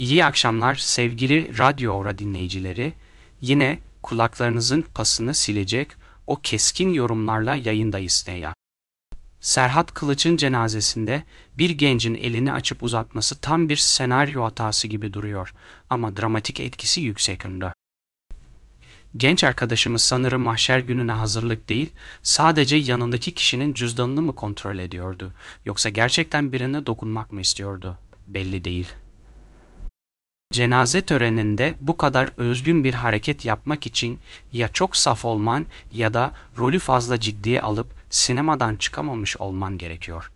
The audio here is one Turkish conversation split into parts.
İyi akşamlar sevgili Radyo Ora dinleyicileri. Yine kulaklarınızın pasını silecek o keskin yorumlarla yayındayız ya. Serhat Kılıç'ın cenazesinde bir gencin elini açıp uzatması tam bir senaryo hatası gibi duruyor ama dramatik etkisi yüksek yönde. Genç arkadaşımız sanırım mahşer gününe hazırlık değil, sadece yanındaki kişinin cüzdanını mı kontrol ediyordu, yoksa gerçekten birine dokunmak mı istiyordu? Belli değil. Cenaze töreninde bu kadar özgün bir hareket yapmak için ya çok saf olman ya da rolü fazla ciddiye alıp sinemadan çıkamamış olman gerekiyor.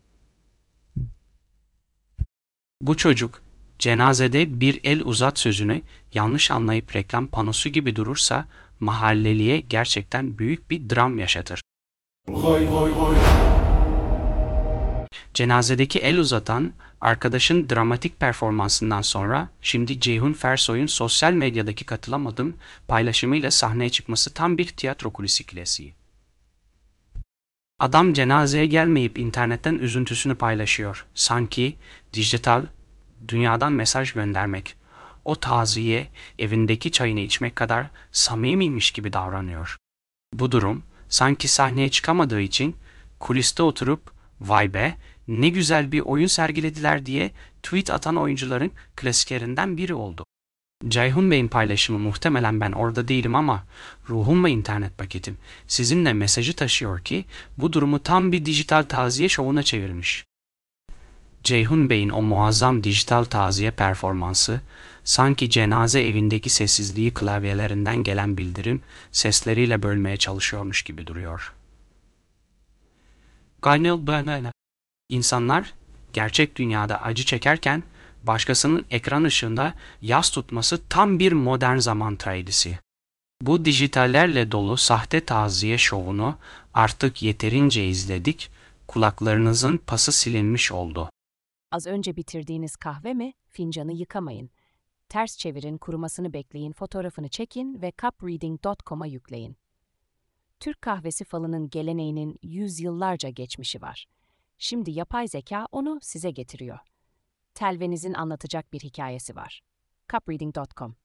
Bu çocuk cenazede bir el uzat sözünü yanlış anlayıp reklam panosu gibi durursa mahalleliye gerçekten büyük bir dram yaşatır. Oy oy oy. Cenazedeki el uzatan arkadaşın dramatik performansından sonra şimdi Ceyhun Fersoy'un sosyal medyadaki katılamadım paylaşımıyla sahneye çıkması tam bir tiyatro kulisi klasiği. Adam cenazeye gelmeyip internetten üzüntüsünü paylaşıyor. Sanki dijital dünyadan mesaj göndermek, o taziye evindeki çayını içmek kadar samimiymiş gibi davranıyor. Bu durum sanki sahneye çıkamadığı için kuliste oturup "Vay be, ne güzel bir oyun sergilediler" diye tweet atan oyuncuların klasiklerinden biri oldu. Ceyhun Bey'in paylaşımı muhtemelen ben orada değilim ama ruhum ve internet paketim sizinle mesajı taşıyor ki bu durumu tam bir dijital taziye şovuna çevirmiş. Ceyhun Bey'in o muazzam dijital taziye performansı sanki cenaze evindeki sessizliği klavyelerinden gelen bildirim sesleriyle bölmeye çalışıyormuş gibi duruyor. İnsanlar gerçek dünyada acı çekerken başkasının ekran ışığında yas tutması tam bir modern zaman trajedisi. Bu dijitallerle dolu sahte taziye şovunu artık yeterince izledik, kulaklarınızın pası silinmiş oldu. Az önce bitirdiğiniz kahve mi? Fincanı yıkamayın. Ters çevirin, kurumasını bekleyin, fotoğrafını çekin ve cupreading.com'a yükleyin. Türk kahvesi falının geleneğinin yüzyıllarca geçmişi var. Şimdi yapay zeka onu size getiriyor. Telvenizin anlatacak bir hikayesi var. cupreading.com